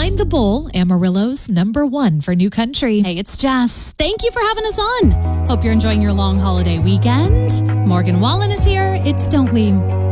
Behind the Bowl, Amarillo's #1 for new country. Hey, it's Jess. Thank you for having us on. Hope you're enjoying your long holiday weekend. Morgan Wallen is here. It's Don't We?